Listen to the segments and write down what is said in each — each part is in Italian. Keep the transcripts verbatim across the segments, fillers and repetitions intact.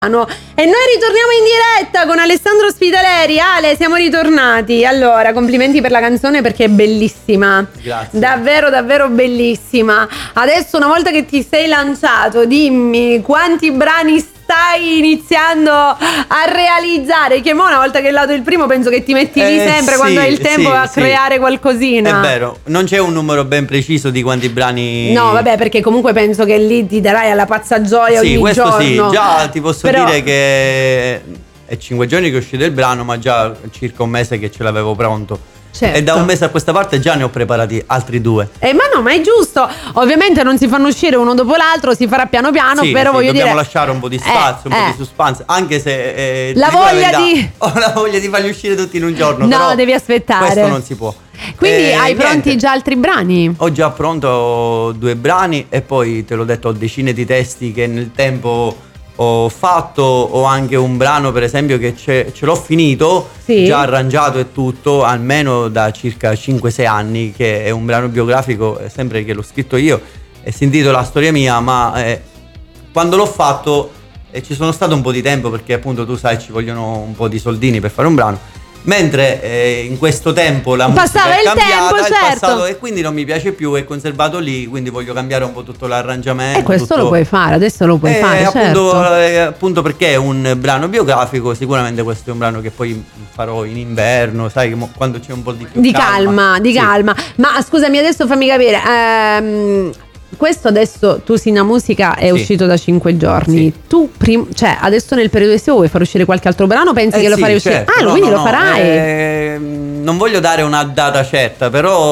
E noi ritorniamo in diretta con Alessandro Spitaleri. Ale, siamo ritornati. Allora, complimenti per la canzone perché è bellissima. Grazie. Davvero, davvero bellissima. Adesso, una volta che ti sei lanciato, dimmi quanti brani stai iniziando a realizzare. Che mo, una volta che è lato il primo, penso che ti metti lì Eh, sempre sì, quando hai il tempo sì, a sì. creare qualcosina. È vero, non c'è un numero ben preciso di quanti brani. No, vabbè, perché comunque penso che lì ti darai alla pazza gioia Sì, ogni questo giorno. sì, già ti posso Però- dire che è cinque giorni che è uscito il brano, ma già circa un mese che ce l'avevo pronto. Certo. E da un mese a questa parte già ne ho preparati altri due. Eh, ma no, ma è giusto. Ovviamente non si fanno uscire uno dopo l'altro, si farà piano piano, Sì, però sì, voglio dobbiamo dire lasciare un po' di spazio, eh, un po' eh. di suspense. Anche se eh, La ti dico voglia verità, di- ho la voglia di farli uscire tutti in un giorno. No, però devi aspettare. Questo non si può. Quindi Eh, hai pronti niente. già altri brani? Ho già pronto due brani e poi te l'ho detto, ho decine di testi che nel tempo ho fatto. Ho anche un brano per esempio che ce, ce l'ho finito, Sì. già arrangiato e tutto, almeno da circa cinque sei anni, che è un brano biografico, eh, sempre che l'ho scritto io, e si intitola Storia mia, ma eh, quando l'ho fatto eh, ci sono stato un po' di tempo perché appunto tu sai ci vogliono un po' di soldini per fare un brano. Mentre eh, in questo tempo la Passava musica è il cambiata, tempo, il certo. passato, e quindi non mi piace più, è conservato lì, quindi voglio cambiare un po' tutto l'arrangiamento. E questo tutto- lo puoi fare, adesso lo puoi Eh, fare, appunto, certo. eh, appunto perché è un brano biografico, sicuramente questo è un brano che poi farò in inverno, sai, mo- quando c'è un po' di più Di calma, di Sì. calma. Ma scusami, adesso fammi capire. ehm, questo adesso tu Sina Musica è Sì. uscito da cinque giorni. Sì. Tu prim- cioè adesso nel periodo estivo vuoi far uscire qualche altro brano? Pensi Eh che lo sì, farai uscire? certo. Ah, No, quindi no, lo no, farai. eh, non voglio dare una data certa,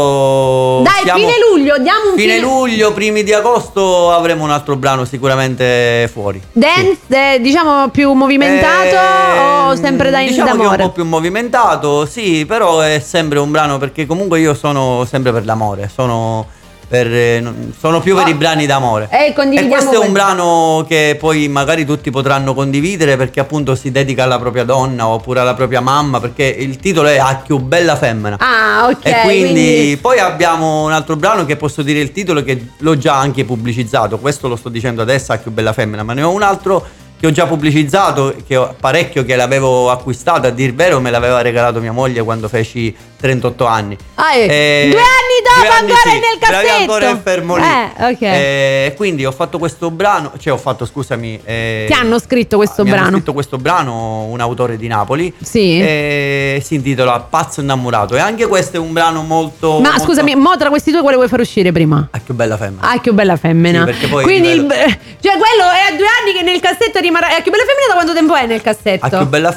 però Dai, siamo- fine luglio, diamo un fine fine- luglio, primi di agosto avremo un altro brano sicuramente fuori. Dance, eh, diciamo più movimentato o sempre da diciamo che è d'amore? un po' più movimentato, sì, però è sempre un brano perché comunque io sono sempre per l'amore, sono per eh, non- sono più per Oh. i brani d'amore. E condividiamo questo è un quel- brano che poi magari tutti potranno condividere perché appunto si dedica alla propria donna oppure alla propria mamma, perché il titolo è A più bella femmina. Ah, ok. E quindi, poi abbiamo un altro brano che posso dire il titolo, che l'ho già anche pubblicizzato. Questo lo sto dicendo adesso, A più bella femmina, ma ne ho un altro che ho già pubblicizzato, che ho parecchio, che l'avevo acquistato, a dir vero me l'aveva regalato mia moglie quando feci trentotto anni. Ah, eh, Eh, due anni dopo due anni ancora sì, nel bravi, cassetto. ancora è fermo lì. Eh, ok. Eh, quindi ho fatto questo brano, cioè ho fatto, scusami, eh, Ti hanno scritto questo mi hanno brano? scritto questo brano un autore di Napoli. Sì. E si intitola Pazzo innamorato, e anche questo è un brano molto Ma molto- scusami, mo tra questi due quale vuoi far uscire prima? Ah, che bella femmina. Ah, che bella femmina. Sì, perché poi Quindi il- livello- cioè quello è a due anni che nel cassetto rimarrà. Eh, che bella femmina da quanto tempo è nel cassetto? A più bella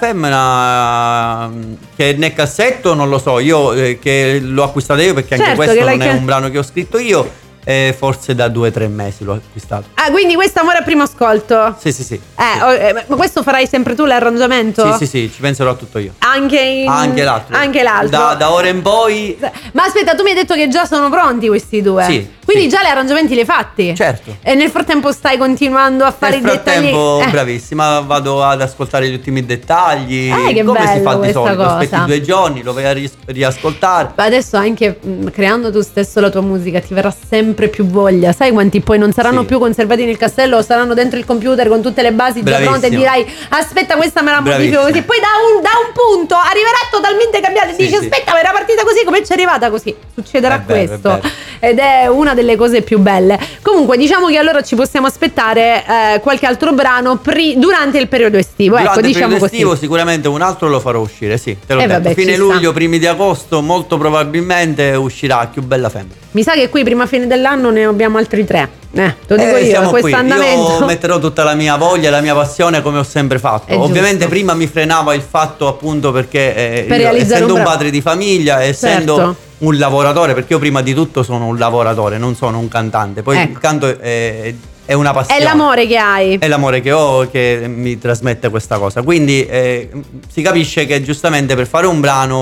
femmina, mm, che nel cassetto non lo so, io eh, che l'ho acquistato io perché anche Certo, questo che l'hai non è chie- un brano che ho scritto io, e forse da due o tre mesi l'ho acquistato. Ah, quindi questo amore a primo ascolto. Sì, sì, sì. Eh, oh, eh, ma questo farai sempre tu l'arrangiamento? Sì, sì, sì, ci penserò a tutto io. Anche in... Anche l'altro. Anche l'altro. Da, da ora in poi, Ma aspetta, tu mi hai detto che già sono pronti questi due. Sì, Quindi sì. già gli arrangiamenti li hai fatti? certo. E nel frattempo stai continuando a fare Nel i dettagli. frattempo, Eh. bravissima, vado ad ascoltare gli ultimi dettagli. Eh, che come si bello fa di questa solito? cosa. Aspetti due giorni, lo vai a ris- riascoltare. Ma adesso anche mh, creando tu stesso la tua musica ti verrà sempre più voglia. Sai quanti poi non saranno Sì. più conservati nel castello, saranno dentro il computer con tutte le basi già pronte e Bravissimo. dirai aspetta, questa me la modifico Bravissima. così. Poi da un, da un punto arriverà totalmente cambiata e Sì, dici sì. aspetta, ma era partita così, come ci è arrivata così? Succederà È vero, è questo. vero. Ed è una delle cose più belle. Comunque diciamo che allora ci possiamo aspettare eh, qualche altro brano pri- durante il periodo estivo. Durante ecco, il diciamo periodo così. estivo sicuramente un altro lo farò uscire, sì, te l'ho Eh, detto. vabbè, Fine ci luglio, sta. primi di agosto, molto probabilmente uscirà A più bella femmina. Mi sa che qui prima fine dell'anno ne abbiamo altri tre. Eh, te lo dico Eh, io, siamo questo qui. andamento. Io metterò tutta la mia voglia, la mia passione come ho sempre fatto. È Ovviamente giusto. prima mi frenava il fatto appunto perché eh, Per io, realizzare essendo un un, brano. padre di famiglia, essendo Certo. un lavoratore, perché io prima di tutto sono un lavoratore, non sono un cantante. Poi Ecco. il canto è, è una passione. È l'amore che hai. È l'amore che ho che mi trasmette questa cosa. Quindi eh, si capisce che giustamente per fare un brano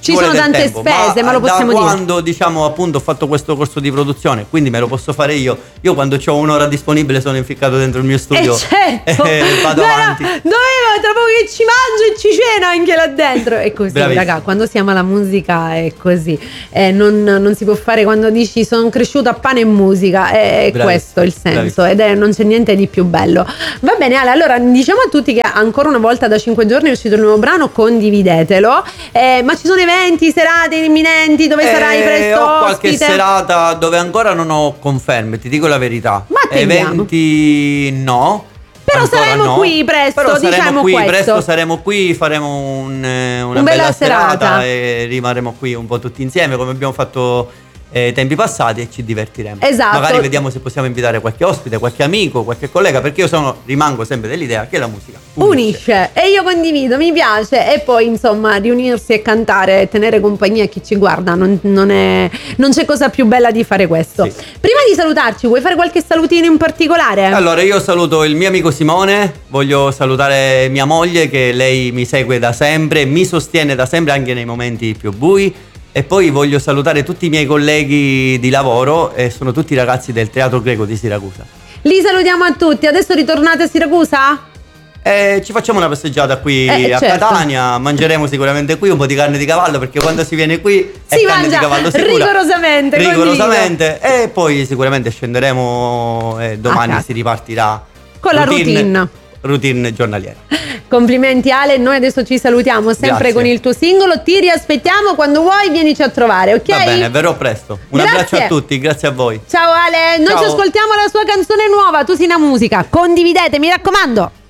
Ci vuole sono del tante tempo, spese, ma, ma lo possiamo da dire. quando diciamo appunto ho fatto questo corso di produzione, quindi me lo posso fare io. Io quando ho un'ora disponibile sono inficcato dentro il mio studio. Eh certo. E vado no, avanti. No, doveva tra poco che ci mangio e ci cena anche là dentro. È così, Bravissimo. raga, quando si ama la musica è così. Eh, non, non si può fare quando dici sono cresciuto a pane e musica. È Bravissimo. questo il senso. Bravissimo. Ed è non c'è niente di più bello. Va bene, Ale, allora diciamo a tutti che ancora una volta da cinque giorni è uscito il nuovo brano, condividetelo. Eh, ma ci sono eventi, serate imminenti dove Eh, sarai presto ho qualche ospite? serata dove ancora non ho conferme, ti dico la verità. Ma attendiamo. Eventi no. Però ancora saremo no. qui presto, Però saremo diciamo qui questo. presto, saremo qui, faremo un, eh, una Un bella bella, serata, serata. e rimarremo qui un po' tutti insieme come abbiamo fatto eh, tempi passati e ci divertiremo. Esatto. Magari vediamo se possiamo invitare qualche ospite, qualche amico, qualche collega, perché io sono, rimango sempre dell'idea che la musica unisce. Unisce. E io condivido, mi piace. E poi insomma riunirsi e cantare e tenere compagnia a chi ci guarda non, non, è, non c'è cosa più bella di fare questo. Sì. Prima di salutarci, vuoi fare qualche salutino in particolare? Allora io saluto il mio amico Simone, voglio salutare mia moglie che lei mi segue da sempre, mi sostiene da sempre anche nei momenti più bui, e poi voglio salutare tutti i miei colleghi di lavoro, e sono tutti ragazzi del Teatro Greco di Siracusa. Li salutiamo a tutti. Adesso ritornate a Siracusa? E ci facciamo una passeggiata qui Eh, a certo. Catania, mangeremo sicuramente qui un po' di carne di cavallo, perché quando si viene qui è Si carne mangia di cavallo sicura. rigorosamente, rigorosamente, e poi sicuramente scenderemo e domani casa. si ripartirà Con la routine. routine giornaliera. Complimenti Ale, noi adesso ci salutiamo sempre Grazie. con il tuo singolo. Ti riaspettiamo, quando vuoi vienici a trovare, ok? Va bene, verrò presto. Un Grazie. abbraccio a tutti, grazie a voi. Ciao Ale, noi Ciao. ci ascoltiamo la sua canzone nuova, Tu sei una musica. Condividete, mi raccomando.